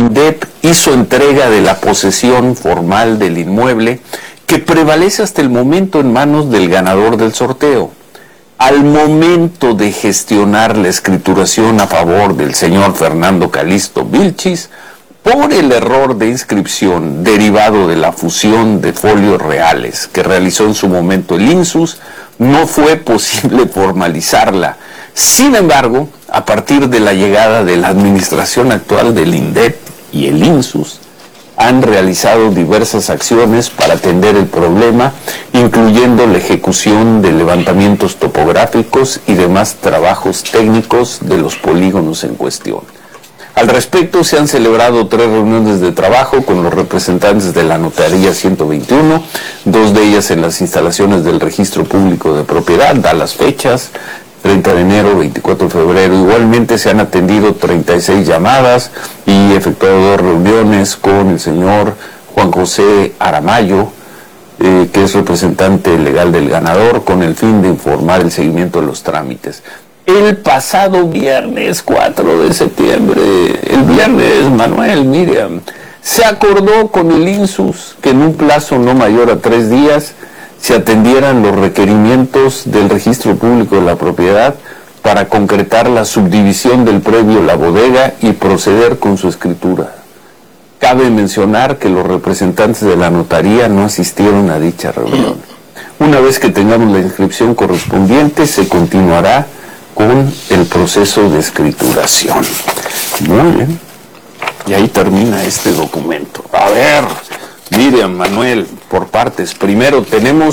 INDEP hizo entrega de la posesión formal del inmueble que prevalece hasta el momento en manos del ganador del sorteo. Al momento de gestionar la escrituración a favor del señor Fernando Calixto Vilchis, por el error de inscripción derivado de la fusión de folios reales que realizó en su momento el INSUS, no fue posible formalizarla. Sin embargo, a partir de la llegada de la administración actual del INDEP y el INSUS, han realizado diversas acciones para atender el problema, incluyendo la ejecución de levantamientos topográficos y demás trabajos técnicos de los polígonos en cuestión. Al respecto, se han celebrado 3 reuniones de trabajo con los representantes de la Notaría 121, 2 de ellas en las instalaciones del Registro Público de Propiedad, da las fechas, 30 de enero, 24 de febrero. Igualmente se han atendido 36 llamadas y efectuado 2 reuniones con el señor Juan José Aramayo, que es representante legal del ganador, con el fin de informar el seguimiento de los trámites. El pasado viernes 4 de septiembre, el viernes, Manuel, Miriam, se acordó con el INSUS que en un plazo no mayor a 3 días se atendieran los requerimientos del Registro Público de la Propiedad para concretar la subdivisión del predio La Bodega y proceder con su escritura. Cabe mencionar que los representantes de la notaría no asistieron a dicha reunión. Una vez que tengamos la inscripción correspondiente, se continuará con el proceso de escrituración. Muy bien. Y ahí termina este documento. A ver, Miriam, Manuel, por partes. Primero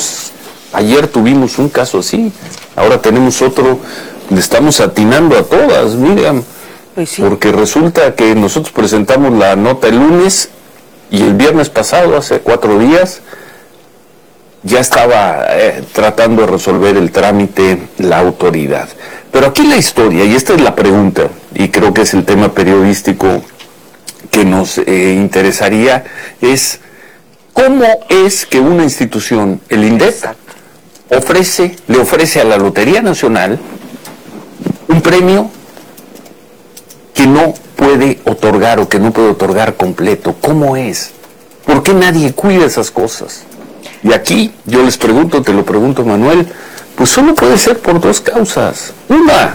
ayer tuvimos un caso así, ahora tenemos otro, le estamos atinando a todas, Miriam. Pues sí. Porque resulta que nosotros presentamos la nota el lunes y el viernes pasado, hace 4 días, ya estaba tratando de resolver el trámite la autoridad. Pero aquí la historia, y esta es la pregunta, y creo que es el tema periodístico que nos interesaría, es ¿cómo es que una institución, el INDEP, le ofrece a la Lotería Nacional un premio que no puede otorgar o que no puede otorgar completo? ¿Cómo es? ¿Por qué nadie cuida esas cosas? Y aquí yo les pregunto, te lo pregunto, Manuel, pues solo puede ser por 2 causas. Una,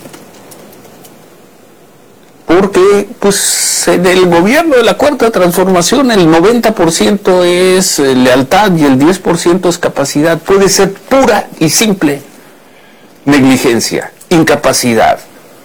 porque pues en el gobierno de la Cuarta Transformación el 90% es lealtad y el 10% es capacidad. Puede ser pura y simple negligencia, incapacidad.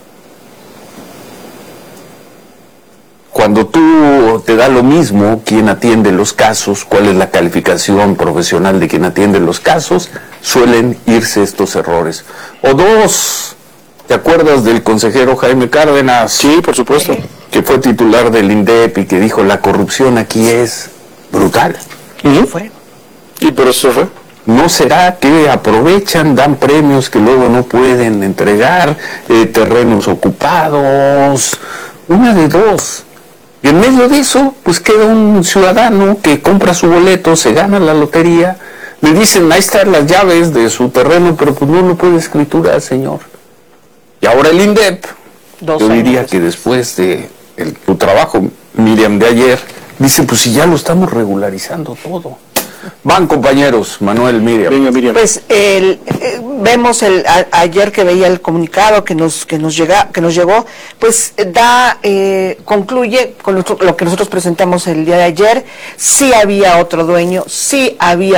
Cuando tú te da lo mismo quién atiende los casos, cuál es la calificación profesional de quien atiende los casos, suelen irse estos errores. O 2, ¿te acuerdas del consejero Jaime Cárdenas? Sí, por supuesto. Que fue titular del INDEP y que dijo la corrupción aquí es brutal. Fue. ¿Y por eso fue? ¿No será que aprovechan, dan premios que luego no pueden entregar, terrenos ocupados? Una de 2. Y en medio de eso, pues queda un ciudadano que compra su boleto, se gana la lotería, le dicen, ahí están las llaves de su terreno, pero pues no lo puede escriturar, señor. Y ahora el INDEP, yo diría que después de tu trabajo, Miriam, de ayer, dice, pues si ya lo estamos regularizando todo. Van, compañeros, Manuel, Miriam. Venga, Miriam. Pues vemos ayer que veía el comunicado que nos llegó, pues concluye con lo que nosotros presentamos el día de ayer. Sí había otro dueño, sí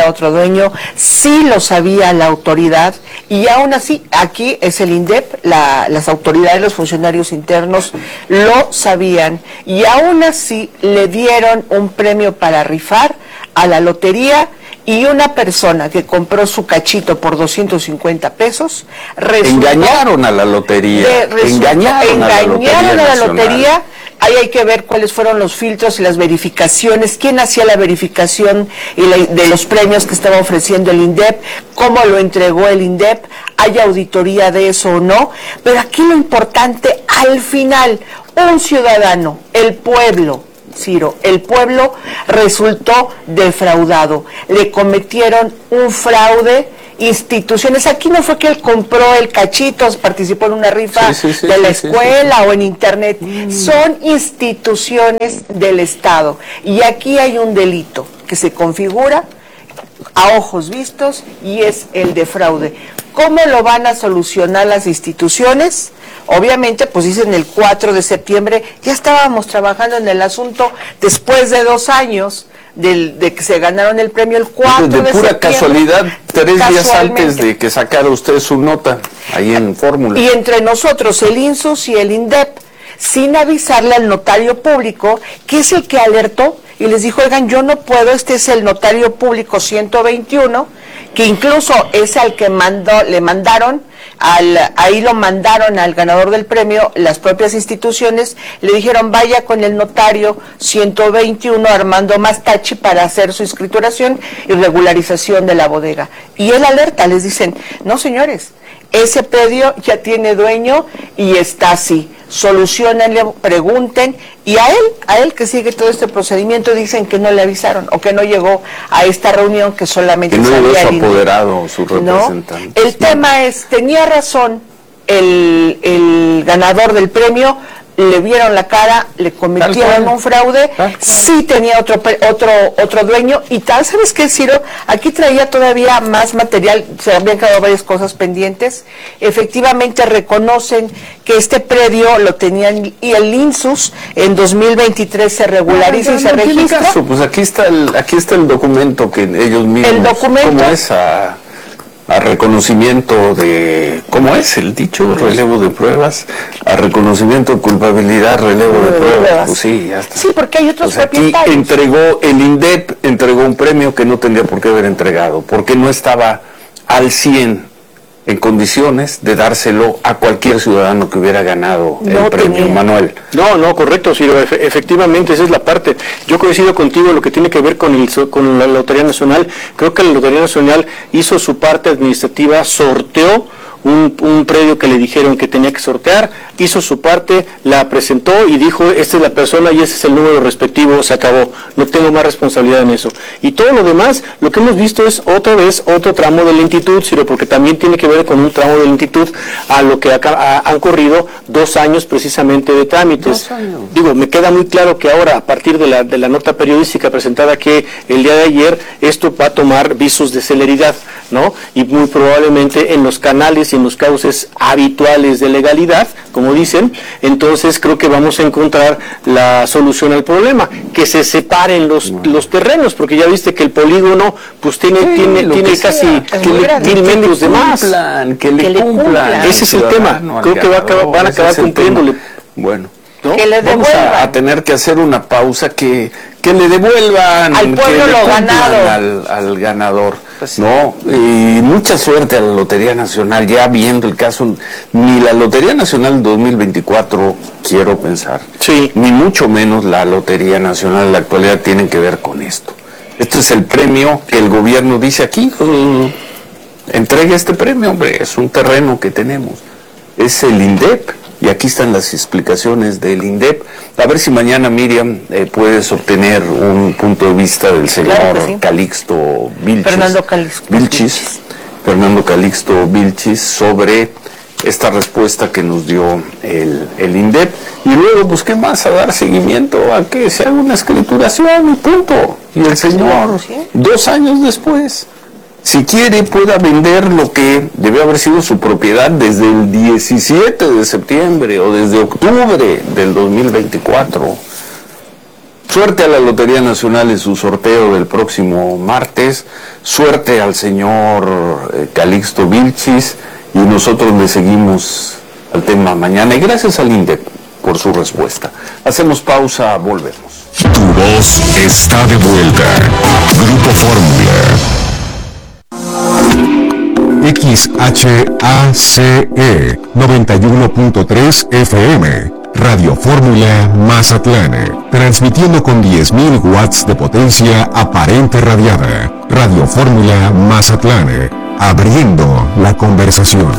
lo sabía la autoridad, y aún así aquí es el INDEP, las autoridades, los funcionarios internos lo sabían, y aún así le dieron un premio para rifar a la lotería, y una persona que compró su cachito por 250 pesos engañaron a la lotería. Engañaron a la lotería. Ahí hay que ver cuáles fueron los filtros y las verificaciones, quién hacía la verificación de los premios que estaba ofreciendo el INDEP, cómo lo entregó el INDEP, hay auditoría de eso o no. Pero aquí lo importante, al final, un ciudadano, el pueblo, Ciro, el pueblo resultó defraudado, le cometieron un fraude instituciones. Aquí no fue que él compró el cachito, participó en una rifa de la escuela o en internet. Son instituciones del Estado. Y aquí hay un delito que se configura a ojos vistos y es el de fraude. ¿Cómo lo van a solucionar las instituciones? Obviamente, pues dicen el 4 de septiembre, ya estábamos trabajando en el asunto después de 2 años de que se ganaron el premio el 4 de septiembre. De pura casualidad, 3 días antes de que sacara usted su nota, ahí en Fórmula. Y entre nosotros, el INSUS y el INDEP, sin avisarle al notario público, que es el que alertó, y les dijo, oigan, yo no puedo, este es el notario público 121, que incluso es al que le mandaron, ahí lo mandaron al ganador del premio, las propias instituciones, le dijeron, vaya con el notario 121, Armando Mastachi, para hacer su escrituración y regularización de la bodega. Y él alerta, les dicen, no señores, ese predio ya tiene dueño y está así. Solucionenle, pregunten, y a él que sigue todo este procedimiento dicen que no le avisaron o que no llegó a esta reunión, que solamente que no llegó sabía su apoderado, su representante. ¿No? El tema es, tenía razón el ganador del premio, le vieron la cara, le cometieron un fraude, sí tenía otro dueño, y tal, ¿sabes qué, Ciro? Aquí traía todavía más material, se habían quedado varias cosas pendientes. Efectivamente reconocen que este predio lo tenían, y el INSUS en 2023 se regulariza y se registra. Caso, pues aquí está el documento que ellos mismos, el documento, ¿cómo es? A reconocimiento de, ¿cómo es el dicho? Relevo de pruebas, a reconocimiento de culpabilidad, relevo de pruebas. Pues sí, ya está. Sí, porque hay otros propietarios. Aquí el INDEP entregó un premio que no tendría por qué haber entregado, porque no estaba al 100 en condiciones de dárselo a cualquier ciudadano que hubiera ganado el premio, Manuel. No, correcto, Ciro, efectivamente, esa es la parte. Yo coincido contigo en lo que tiene que ver con la Lotería Nacional. Creo que la Lotería Nacional hizo su parte administrativa, sorteó un predio que le dijeron que tenía que sortear, hizo su parte, la presentó y dijo, esta es la persona y ese es el número respectivo, se acabó, no tengo más responsabilidad en eso. Y todo lo demás, lo que hemos visto es otra vez otro tramo de lentitud, Ciro, porque también tiene que ver con un tramo de lentitud a lo que han corrido 2 años precisamente de trámites. 2 años. Digo, me queda muy claro que ahora, a partir de la nota periodística presentada que el día de ayer, esto va a tomar visos de celeridad, ¿no? Y muy probablemente en los canales y en los cauces habituales de legalidad, como dicen, entonces creo que vamos a encontrar la solución al problema, que se separen los terrenos, porque ya viste que el polígono pues tiene casi 1000 metros de más. Que le cumplan. Ese es el tema, creo que van a acabar cumpliéndole. Bueno, ¿no? Que le vamos a tener que hacer una pausa, que le devuelvan al pueblo lo ganado al ganador. Pues sí. No, y mucha suerte a la Lotería Nacional, ya viendo el caso. Ni la Lotería Nacional 2024 quiero pensar, ni mucho menos la Lotería Nacional en la actualidad tienen que ver con esto. Esto es el premio que el gobierno dice aquí, entregue este premio, hombre, es un terreno que tenemos, es el INDEP. Y aquí están las explicaciones del INDEP. A ver si mañana, Miriam, puedes obtener un punto de vista del señor Calixto Vilchis. Fernando Calixto Vilchis, sobre esta respuesta que nos dio el INDEP. Y luego, pues, ¿qué más? A dar seguimiento a que se haga una escrituración y punto. Y el señor, 2 años después, si quiere, pueda vender lo que debe haber sido su propiedad desde el 17 de septiembre o desde octubre del 2024. Suerte a la Lotería Nacional en su sorteo del próximo martes. Suerte al señor Calixto Vilchis. Y nosotros le seguimos al tema mañana. Y gracias al INDEP por su respuesta. Hacemos pausa, volvemos. Tu voz está de vuelta. Grupo Fórmula. XHACE 91.3 FM, Radio Fórmula Mazatlán, transmitiendo con 10.000 watts de potencia aparente radiada. Radio Fórmula Mazatlán, abriendo la conversación.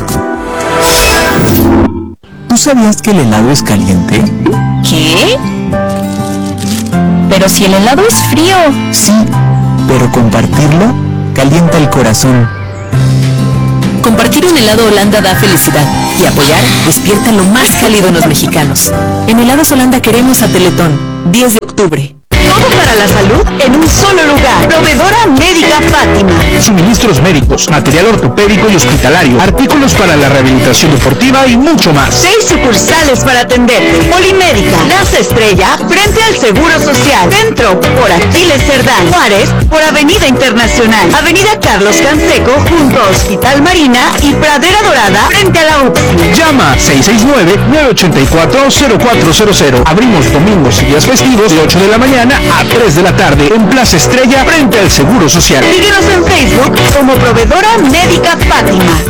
¿Tú sabías que el helado es caliente? ¿Qué? Pero si el helado es frío. Sí, pero compartirlo calienta el corazón. Compartir un helado Holanda da felicidad y apoyar despierta lo más cálido en los mexicanos. En Helados Holanda queremos a Teletón, 10 de octubre. Todo para la salud en un solo lugar. Proveedora Médica Fátima. Suministros médicos, material ortopédico y hospitalario, artículos para la rehabilitación deportiva y mucho más. 6 sucursales para atenderte. Polimédica, Plaza Estrella, frente al Seguro Social. Centro, por Aquiles Cerdán. Juárez, por Avenida Internacional. Avenida Carlos Canseco, junto a Hospital Marina y Pradera Dorada, frente a la UPSI. Llama 669-984-0400. Abrimos domingos y días festivos de 8 de la mañana a 3 de la tarde en Plaza Estrella frente al Seguro Social. Síguenos en Facebook como Proveedora Médica Fátima.